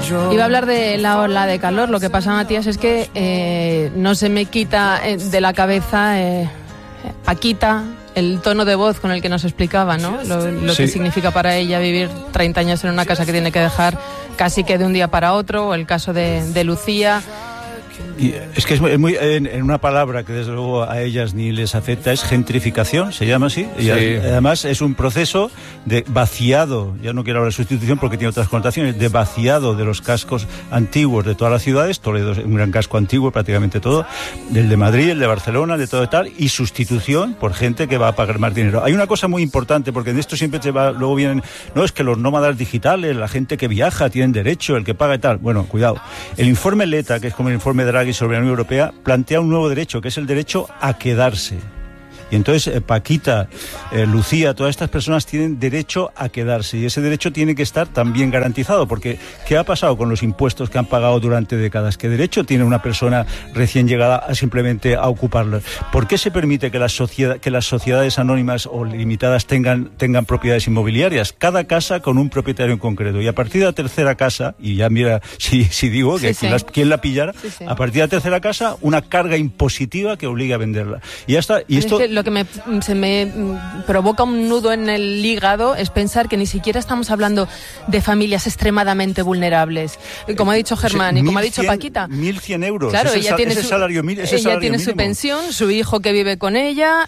Iba a hablar de la ola de calor. Lo que pasa, Matías, es que no se me quita de la cabeza Paquita, el tono de voz con el que nos explicaba, ¿no? Lo que significa para ella vivir 30 años en una casa que tiene que dejar casi que de un día para otro, o el caso de Lucía. Y es que es muy, en una palabra que desde luego a ellas ni les afecta, es gentrificación, se llama así. Y además es un proceso de vaciado, ya no quiero hablar de sustitución porque tiene otras connotaciones, de vaciado de los cascos antiguos de todas las ciudades. Toledo es un gran casco antiguo, prácticamente todo, del de Madrid, el de Barcelona, de todo y tal, y sustitución por gente que va a pagar más dinero. Hay una cosa muy importante, porque en esto siempre luego vienen, no, es que los nómadas digitales, la gente que viaja, tienen derecho, el que paga y tal. Bueno, cuidado. El informe Letta, que es como el informe Draghi sobre la Unión Europea, plantea un nuevo derecho, que es el derecho a quedarse. Y entonces Paquita, Lucía, todas estas personas tienen derecho a quedarse, y ese derecho tiene que estar también garantizado, porque ¿qué ha pasado con los impuestos que han pagado durante décadas? ¿Qué derecho tiene una persona recién llegada a simplemente a ocuparlos? ¿Por qué se permite que las sociedades anónimas o limitadas tengan propiedades inmobiliarias? Cada casa con un propietario en concreto, y a partir de la tercera casa, y ya mira si digo que quién la pillara, a partir de la tercera casa, una carga impositiva que obliga a venderla. Y ya está. Y esto... Lo que se me provoca un nudo en el hígado es pensar que ni siquiera estamos hablando de familias extremadamente vulnerables. Como ha dicho Germán y como ha dicho Paquita. 1.100 euros. Claro, ella tiene su pensión, su hijo que vive con ella,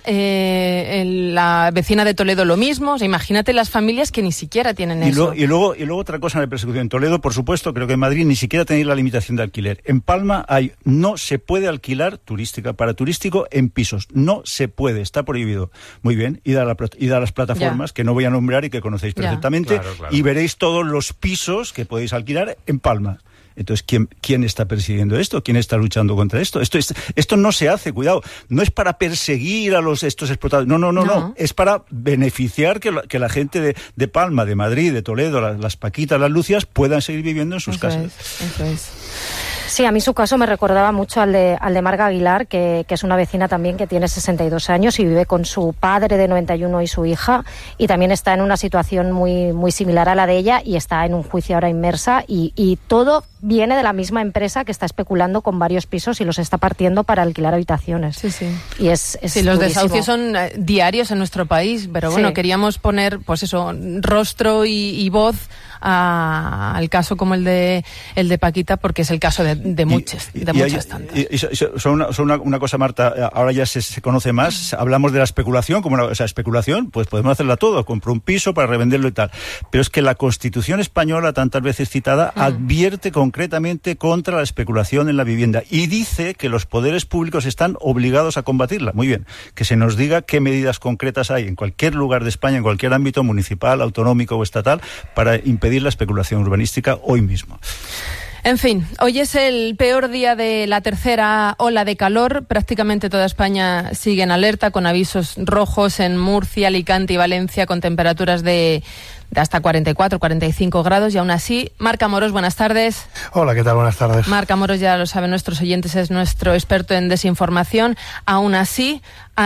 la vecina de Toledo lo mismo. O sea, imagínate las familias que ni siquiera tienen eso. Y luego otra cosa en la persecución. En Toledo, por supuesto, creo que en Madrid ni siquiera tenéis la limitación de alquiler. En Palma no se puede alquilar para turístico en pisos. No se puede. Está prohibido. Muy bien, id a las plataformas que no voy a nombrar y que conocéis perfectamente, claro. Y veréis todos los pisos que podéis alquilar en Palma. Entonces, ¿quién está persiguiendo esto? ¿Quién está luchando contra esto? Esto no se hace, cuidado. No es para perseguir a estos explotadores. No. Es para beneficiar que la gente de Palma, de Madrid, de Toledo, las Paquitas, las Lucias, puedan seguir viviendo en sus casas. Eso es. Sí, a mí su caso me recordaba mucho al de Marga Aguilar, que es una vecina también que tiene 62 años y vive con su padre de 91 y su hija, y también está en una situación muy, muy similar a la de ella, y está en un juicio ahora inmersa, y todo viene de la misma empresa que está especulando con varios pisos y los está partiendo para alquilar habitaciones. Sí. Y es los desahucios son diarios en nuestro país, pero bueno, queríamos poner, pues eso, rostro y voz al caso como el de Paquita, porque es el caso de muchas tantas. Son una cosa, Marta, ahora ya se conoce más, hablamos de la especulación, especulación, pues podemos hacerla todo, compro un piso para revenderlo y tal, pero es que la Constitución española, tantas veces citada, advierte concretamente contra la especulación en la vivienda, y dice que los poderes públicos están obligados a combatirla. Muy bien, que se nos diga qué medidas concretas hay en cualquier lugar de España, en cualquier ámbito municipal, autonómico o estatal, para impedir la especulación urbanística hoy mismo. En fin, hoy es el peor día de la tercera ola de calor. Prácticamente toda España sigue en alerta, con avisos rojos en Murcia, Alicante y Valencia, con temperaturas de hasta 44, 45 grados, y aún así, Marc Amorós, buenas tardes. Hola, ¿qué tal? Buenas tardes. Marc Amorós, ya lo saben nuestros oyentes, es nuestro experto en desinformación. Aún así,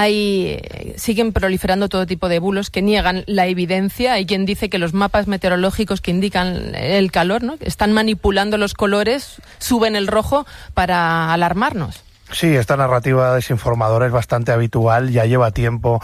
siguen proliferando todo tipo de bulos que niegan la evidencia. Hay quien dice que los mapas meteorológicos que indican el calor, ¿no?, están manipulando los colores, suben el rojo para alarmarnos. Sí, esta narrativa desinformadora es bastante habitual, ya lleva tiempo,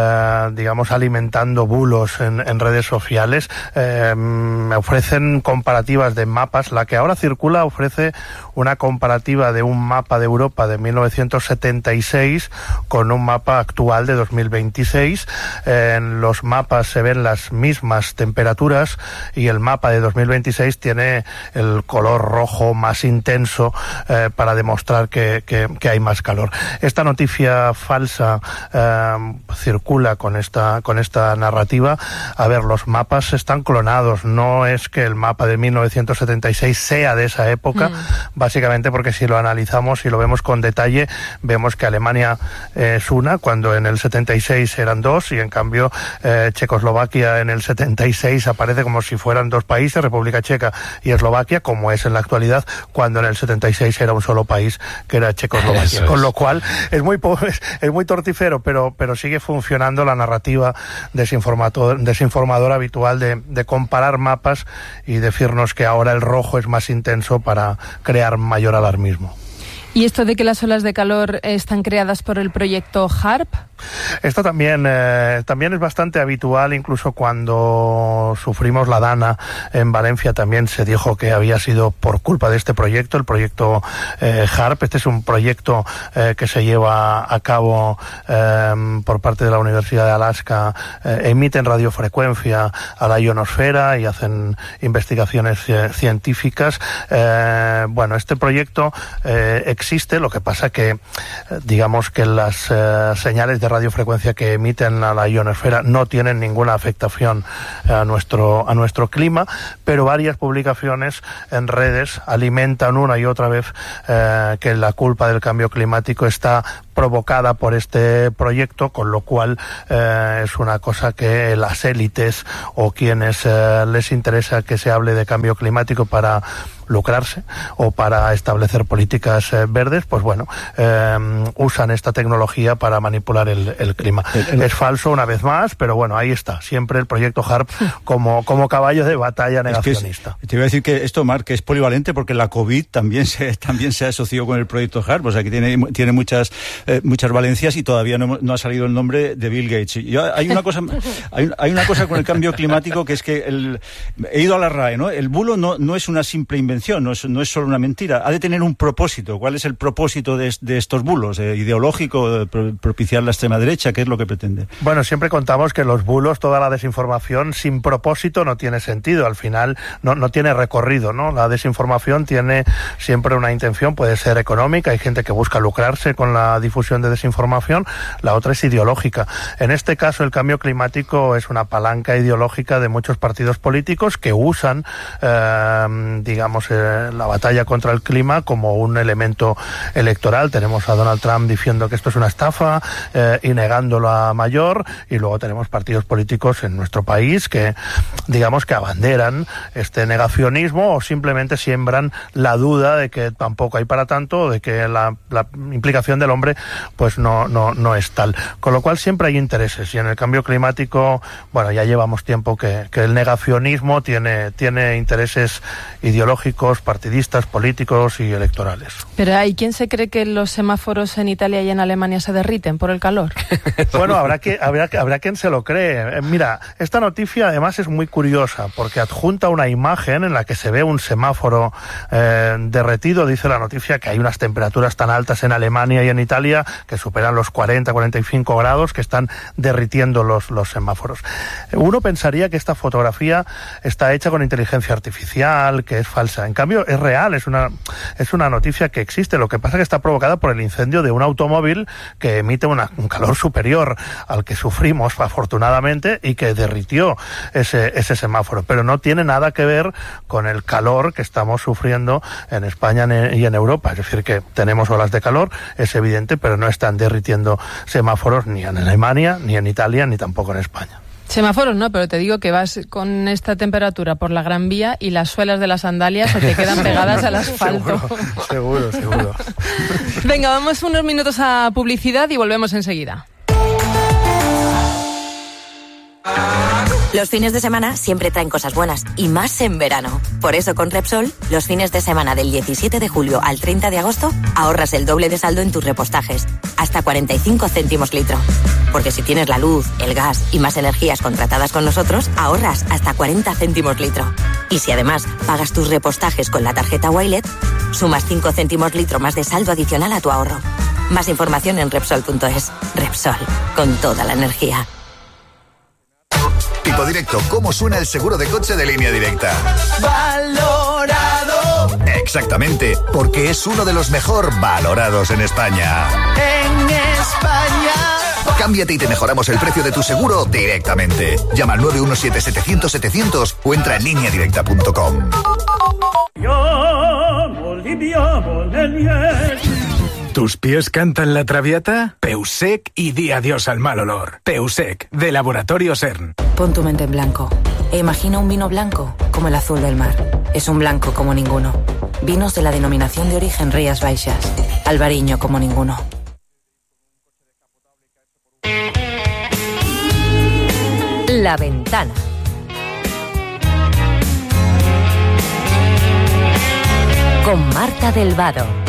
alimentando bulos en redes sociales. Me ofrecen comparativas de mapas. La que ahora circula ofrece una comparativa de un mapa de Europa de 1976 con un mapa actual de 2026. En los mapas se ven las mismas temperaturas, y el mapa de 2026 tiene el color rojo más intenso para demostrar que hay más calor. Esta noticia falsa circula con esta narrativa. A ver, los mapas están clonados. No es que el mapa de 1976 sea de esa época, básicamente porque si lo analizamos y lo vemos con detalle, vemos que Alemania es una, cuando en el 76 eran dos, y en cambio Checoslovaquia en el 76 aparece como si fueran dos países, República Checa y Eslovaquia, como es en la actualidad, cuando en el 76 era un solo país, que era Checoslovaquia. Checoslovaquia. Con lo cual es muy torticero, pero sigue funcionando la narrativa desinformadora habitual de comparar mapas y decirnos que ahora el rojo es más intenso para crear mayor alarmismo. ¿Y esto de que las olas de calor están creadas por el proyecto HARP? Esto también es bastante habitual, incluso cuando sufrimos la Dana en Valencia también se dijo que había sido por culpa de este proyecto, el proyecto HARP. Este es un proyecto que se lleva a cabo por parte de la Universidad de Alaska. Emiten radiofrecuencia a la ionosfera y hacen investigaciones científicas. Este proyecto existe, lo que pasa que digamos que las señales de radiofrecuencia que emiten a la ionosfera no tienen ninguna afectación a nuestro clima, pero varias publicaciones en redes alimentan una y otra vez que la culpa del cambio climático está provocada por este proyecto, con lo cual es una cosa que las élites o quienes les interesa que se hable de cambio climático para lucrarse o para establecer políticas verdes, pues bueno, usan esta tecnología para manipular el clima. Es falso una vez más, pero bueno, ahí está, siempre el proyecto HARP como caballo de batalla negacionista. Te iba a decir que esto, Marc, es polivalente porque la COVID también se asoció con el proyecto HARP, o sea que tiene muchas valencias y todavía no ha salido el nombre de Bill Gates. Hay una cosa con el cambio climático que es que he ido a la RAE, ¿no? El bulo no es una simple invención, no es solo una mentira, ha de tener un propósito. ¿Cuál es el propósito de estos bulos? ¿Ideológico? ¿Propiciar la extrema derecha? ¿Qué es lo que pretende? Bueno, siempre contamos que los bulos, toda la desinformación sin propósito no tiene sentido, al final no tiene recorrido, ¿no? La desinformación tiene siempre una intención, puede ser económica, hay gente que busca lucrarse con la difusión de desinformación, la otra es ideológica. En este caso el cambio climático es una palanca ideológica de muchos partidos políticos que usan la batalla contra el clima como un elemento electoral. Tenemos a Donald Trump diciendo que esto es una estafa y negándolo a mayor, y luego tenemos partidos políticos en nuestro país que abanderan este negacionismo o simplemente siembran la duda de que tampoco hay para tanto, o de que la implicación del hombre pues no es tal. Con lo cual siempre hay intereses, y en el cambio climático, bueno, ya llevamos tiempo que el negacionismo tiene intereses ideológicos, partidistas, políticos y electorales. Pero ¿hay quién se cree que los semáforos en Italia y en Alemania se derriten por el calor? Bueno, habrá quien se lo cree. Mira, esta noticia además es muy curiosa porque adjunta una imagen en la que se ve un semáforo derretido. Dice la noticia que hay unas temperaturas tan altas en Alemania y en Italia que superan los 40-45 grados, que están derritiendo los semáforos. Uno pensaría que esta fotografía está hecha con inteligencia artificial, que es falsa. En cambio, es real, es una noticia que existe. Lo que pasa es que está provocada por el incendio de un automóvil que emite un calor superior al que sufrimos, afortunadamente, y que derritió ese semáforo. Pero no tiene nada que ver con el calor que estamos sufriendo en España y en Europa. Es decir, que tenemos olas de calor, es evidente, pero no están derritiendo semáforos ni en Alemania, ni en Italia, ni tampoco en España. Semáforos no, pero te digo que vas con esta temperatura por la Gran Vía y las suelas de las sandalias se te quedan pegadas al asfalto. Seguro. Venga, vamos unos minutos a publicidad y volvemos enseguida. Los fines de semana siempre traen cosas buenas, y más en verano. Por eso con Repsol, los fines de semana del 17 de julio al 30 de agosto, ahorras el doble de saldo en tus repostajes, hasta 45 céntimos litro. Porque si tienes la luz, el gas y más energías contratadas con nosotros, ahorras hasta 40 céntimos litro. Y si además pagas tus repostajes con la tarjeta Wilet, sumas 5 céntimos litro más de saldo adicional a tu ahorro. Más información en Repsol.es. Repsol, con toda la energía. Tipo Directo, ¿cómo suena el seguro de coche de Línea Directa? Valorado. Exactamente, porque es uno de los mejor valorados en España. En España. Cámbiate y te mejoramos el precio de tu seguro directamente. Llama al 917-700-700 o entra en lineadirecta.com. ¿Tus pies cantan la Traviata? Peusec y di adiós al mal olor. Peusec, de Laboratorio CERN. Pon tu mente en blanco e imagina un vino blanco como el azul del mar. Es un blanco como ninguno. Vinos de la denominación de origen Rías Baixas. Albariño como ninguno. La Ventana. Con Marta del Vado.